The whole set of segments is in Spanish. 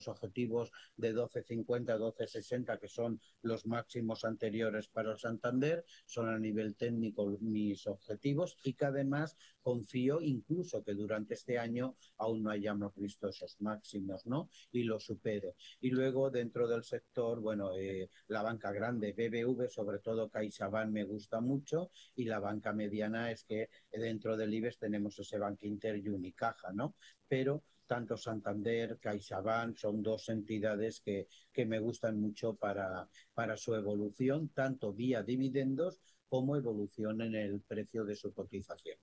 objetivos de 12,50, 12,60, que son los máximos anteriores para el Santander, son a nivel técnico mis objetivos, y que además confío incluso que durante este año aún no hayamos visto esos máximos, ¿no? Y lo supere. Y luego dentro del sector, bueno, la banca grande, BBV, sobre todo CaixaBank me gusta mucho, y la banca mediana es que dentro del IBEX tenemos ese Banco Inter y Unicaja, ¿no? Pero tanto Santander, CaixaBank son dos entidades que me gustan mucho para su evolución, tanto vía dividendos como evolución en el precio de su cotización.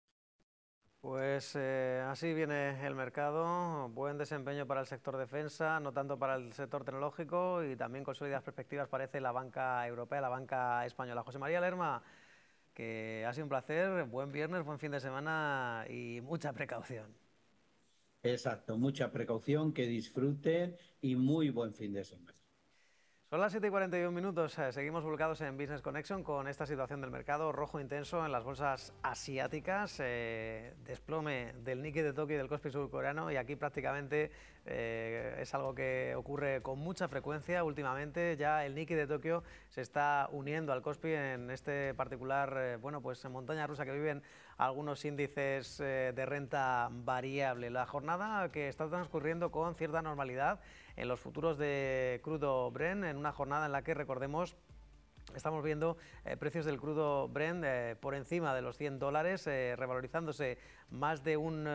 Pues así viene el mercado, buen desempeño para el sector defensa, no tanto para el sector tecnológico, y también con sólidas perspectivas parece la banca europea, la banca española. José María Lerma, que ha sido un placer, buen viernes, buen fin de semana y mucha precaución. Exacto, mucha precaución, que disfruten y muy buen fin de semana. Son las 7:41, seguimos volcados en Business Connection con esta situación del mercado rojo intenso en las bolsas asiáticas, desplome del Nikkei de Tokio y del Kospi surcoreano, y aquí prácticamente es algo que ocurre con mucha frecuencia últimamente. Ya el Nikkei de Tokio se está uniendo al Kospi en este particular, bueno, pues en montaña rusa que viven algunos índices de renta variable. La jornada que está transcurriendo con cierta normalidad en los futuros de crudo Brent, en una jornada en la que, recordemos, estamos viendo precios del crudo Brent por encima de los $100, revalorizándose más de un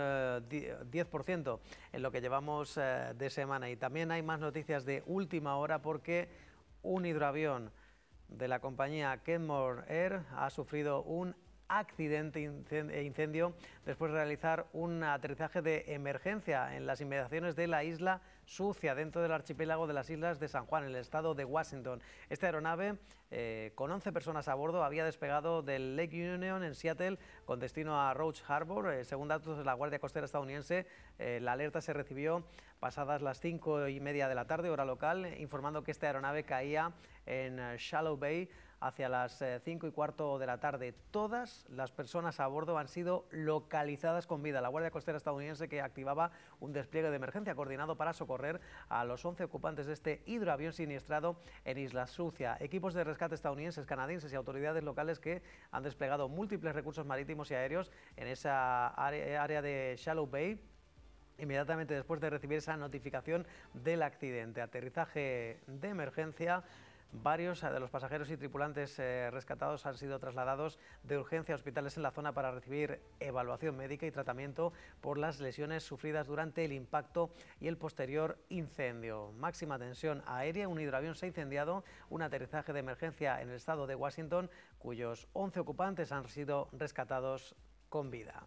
10% en lo que llevamos de semana. Y también hay más noticias de última hora, porque un hidroavión de la compañía Kenmore Air ha sufrido un accidente e incendio después de realizar un aterrizaje de emergencia en las inmediaciones de la isla Sucia, dentro del archipiélago de las Islas de San Juan, en el estado de Washington. Esta aeronave, con 11 personas a bordo, había despegado del Lake Union en Seattle con destino a Roach Harbor. Según datos de la Guardia Costera estadounidense, la alerta se recibió pasadas las 5:30 de la tarde, hora local, informando que esta aeronave caía en Shallow Bay hacia las 5:15 de la tarde. Todas las personas a bordo han sido localizadas con vida. La Guardia Costera estadounidense, que activaba un despliegue de emergencia coordinado para socorrer a los 11 ocupantes de este hidroavión siniestrado en Isla Sucia. Equipos de rescate estadounidenses, canadienses y autoridades locales que han desplegado múltiples recursos marítimos y aéreos en esa área de Shallow Bay inmediatamente después de recibir esa notificación del accidente. Aterrizaje de emergencia. Varios de los pasajeros y tripulantes rescatados han sido trasladados de urgencia a hospitales en la zona para recibir evaluación médica y tratamiento por las lesiones sufridas durante el impacto y el posterior incendio. Máxima tensión aérea, un hidroavión se ha incendiado, un aterrizaje de emergencia en el estado de Washington, cuyos 11 ocupantes han sido rescatados con vida.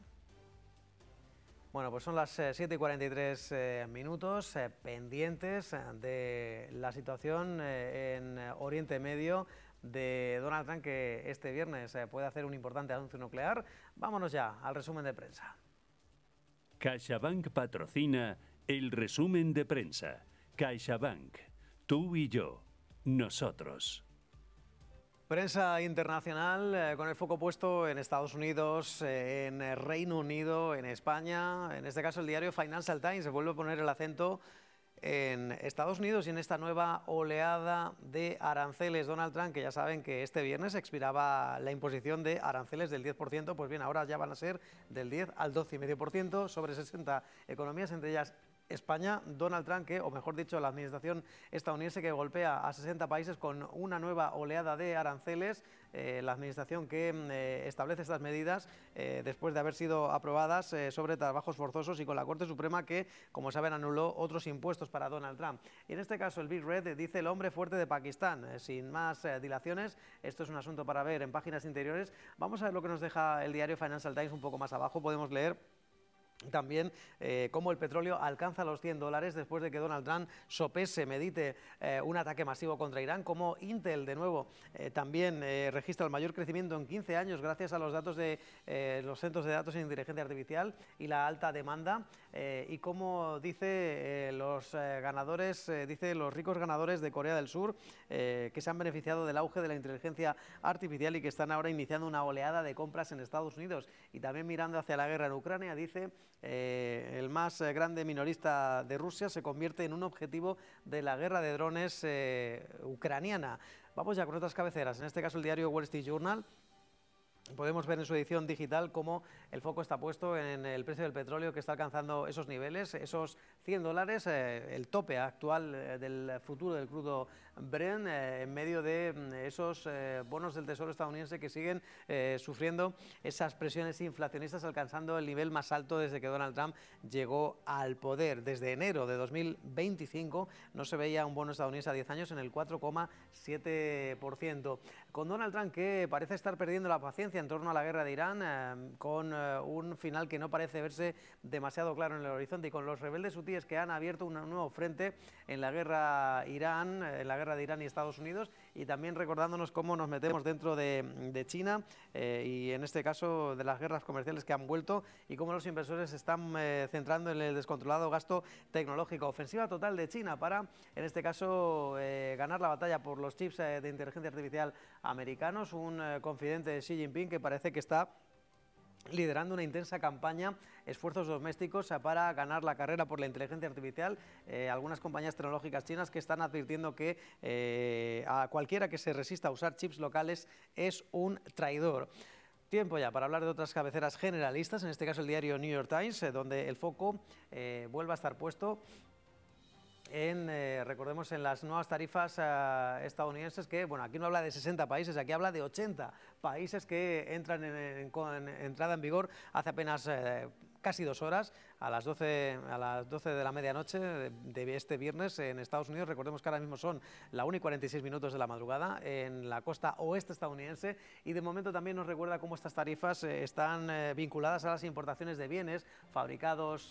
Bueno, pues son las 7:43, pendientes de la situación en Oriente Medio de Donald Trump, que este viernes puede hacer un importante anuncio nuclear. Vámonos ya al resumen de prensa. CaixaBank patrocina el resumen de prensa. CaixaBank, tú y yo, nosotros. Prensa internacional con el foco puesto en Estados Unidos, en Reino Unido, en España. En este caso, el diario Financial Times se vuelve a poner el acento en Estados Unidos y en esta nueva oleada de aranceles. Donald Trump, que ya saben que este viernes expiraba la imposición de aranceles del 10%, pues bien, ahora ya van a ser del 10 al 12,5% sobre 60 economías, entre ellas España. Donald Trump, o mejor dicho, la administración estadounidense, que golpea a 60 países con una nueva oleada de aranceles. La administración que establece estas medidas después de haber sido aprobadas sobre trabajos forzosos, y con la Corte Suprema, que, como saben, anuló otros impuestos para Donald Trump. Y en este caso, el Big Red dice el hombre fuerte de Pakistán. Sin más dilaciones, esto es un asunto para ver en páginas interiores. Vamos a ver lo que nos deja el diario Financial Times. Un poco más abajo podemos leer también cómo el petróleo alcanza los $100 después de que Donald Trump sopese, medite un ataque masivo contra Irán. Como Intel, de nuevo, también registra el mayor crecimiento en 15 años gracias a los datos de los centros de datos en inteligencia artificial y la alta demanda. Y como dice los ganadores, dice los ricos ganadores de Corea del Sur, que se han beneficiado del auge de la inteligencia artificial y que están ahora iniciando una oleada de compras en Estados Unidos. Y también mirando hacia la guerra en Ucrania, dice el más grande minorista de Rusia, se convierte en un objetivo de la guerra de drones ucraniana. Vamos ya con otras cabeceras, en este caso el diario Wall Street Journal. Podemos ver en su edición digital cómo el foco está puesto en el precio del petróleo, que está alcanzando esos niveles, esos $100, el tope actual del futuro del crudo Brent, en medio de esos bonos del Tesoro estadounidense que siguen sufriendo esas presiones inflacionistas, alcanzando el nivel más alto desde que Donald Trump llegó al poder. Desde enero de 2025 no se veía un bono estadounidense a 10 años en el 4,7%. Con Donald Trump, que parece estar perdiendo la paciencia en torno a la guerra de Irán, con un final que no parece verse demasiado claro en el horizonte, y con los rebeldes hutíes que han abierto un nuevo frente en la guerra de Irán y Estados Unidos, y también recordándonos cómo nos metemos dentro de China y en este caso de las guerras comerciales que han vuelto, y cómo los inversores se están centrando en el descontrolado gasto tecnológico. Ofensiva total de China para, en este caso, ganar la batalla por los chips de inteligencia artificial americanos. Un confidente de Xi Jinping que parece que está liderando una intensa campaña, esfuerzos domésticos para ganar la carrera por la inteligencia artificial. Algunas compañías tecnológicas chinas que están advirtiendo que a cualquiera que se resista a usar chips locales es un traidor. Tiempo ya para hablar de otras cabeceras generalistas, en este caso el diario New York Times, donde el foco vuelve a estar puesto en, recordemos, en las nuevas tarifas estadounidenses, que, bueno, aquí no habla de 60 países, aquí habla de 80 países que entran en entrada en vigor hace apenas casi 2 horas, a las 12 de la medianoche de este viernes en Estados Unidos. Recordemos que ahora mismo son la 1:46 de la madrugada en la costa oeste estadounidense, y de momento también nos recuerda cómo estas tarifas están vinculadas a las importaciones de bienes fabricados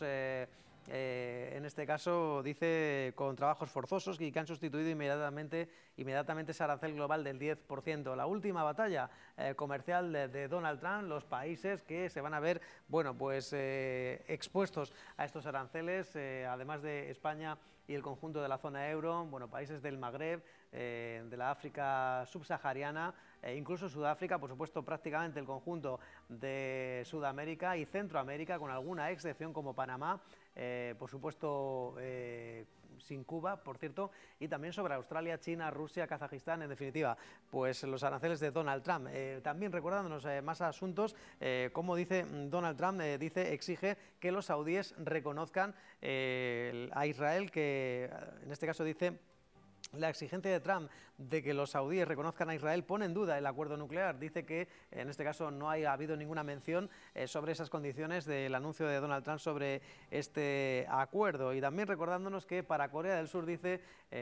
en este caso, dice, con trabajos forzosos, y que han sustituido inmediatamente ese arancel global del 10%. La última batalla comercial de Donald Trump, los países que se van a ver, bueno, pues expuestos a estos aranceles, además de España y el conjunto de la zona euro, bueno, países del Magreb, de la África subsahariana, incluso Sudáfrica, por supuesto, prácticamente el conjunto de Sudamérica y Centroamérica, con alguna excepción como Panamá, por supuesto sin Cuba, por cierto, y también sobre Australia, China, Rusia, Kazajistán, en definitiva, pues los aranceles de Donald Trump. También recordándonos más asuntos, como dice Donald Trump, exige que los saudíes reconozcan a Israel, que en este caso dice: la exigencia de Trump de que los saudíes reconozcan a Israel pone en duda el acuerdo nuclear. Dice que en este caso no ha habido ninguna mención sobre esas condiciones del anuncio de Donald Trump sobre este acuerdo. Y también recordándonos que para Corea del Sur, dice,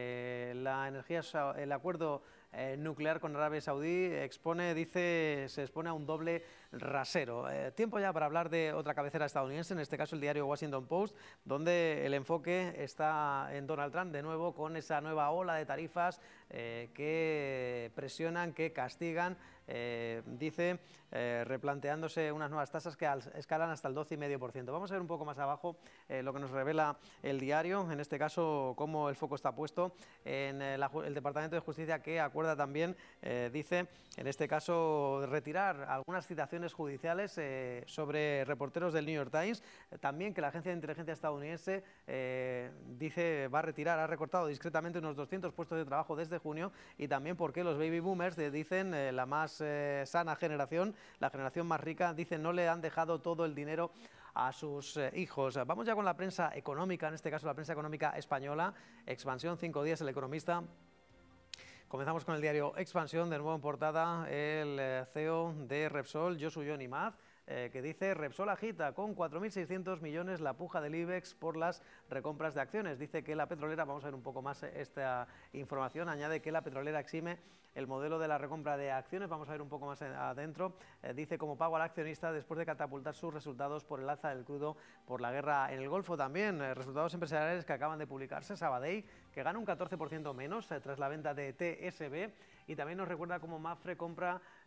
el acuerdo nuclear con Arabia Saudí se expone a un doble rasero. Tiempo ya para hablar de otra cabecera estadounidense, en este caso el diario Washington Post, donde el enfoque está en Donald Trump, de nuevo, con esa nueva ola de tarifas que presionan, que castigan, dice, replanteándose unas nuevas tasas que escalan hasta el 12,5%. Vamos a ver un poco más abajo lo que nos revela el diario, en este caso cómo el foco está puesto en el Departamento de Justicia, que acuerda también, dice, en este caso, retirar algunas citaciones judiciales sobre reporteros del New York Times. También que la agencia de inteligencia estadounidense dice ha recortado discretamente unos 200 puestos de trabajo desde junio, y también porque los baby boomers, dicen, la más sana generación, la generación más rica, dicen, no le han dejado todo el dinero a sus hijos. Vamos ya con la prensa económica, en este caso la prensa económica española. Expansión, 5 días, El Economista. Comenzamos con el diario Expansión, de nuevo en portada el CEO de Repsol, Josu Jon Imaz, que dice: Repsol agita con 4.600 millones la puja del IBEX por las recompras de acciones. Dice que la petrolera, vamos a ver un poco más esta información, añade que la petrolera exime el modelo de la recompra de acciones. Vamos a ver un poco más adentro. Dice, como pago al accionista después de catapultar sus resultados por el alza del crudo por la guerra en el Golfo. También resultados empresariales que acaban de publicarse. Sabadell, que gana un 14% menos tras la venta de TSB. Y también nos recuerda cómo Mapfre compra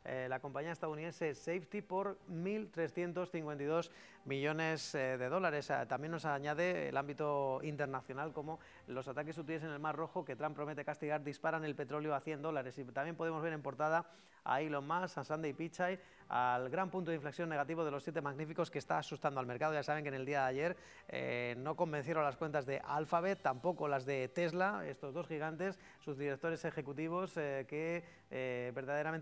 la compañía estadounidense Safety por 1.352 millones de dólares. También nos añade el ámbito internacional, como los ataques útiles en el Mar Rojo que Trump promete castigar disparan el petróleo a $100. Y también podemos ver en portada a Elon Musk, a Sunday Pichai, al gran punto de inflexión negativo de los 7 magníficos que está asustando al mercado. Ya saben que en el día de ayer no convencieron las cuentas de Alphabet, tampoco las de Tesla, estos dos gigantes, sus directores ejecutivos que verdaderamente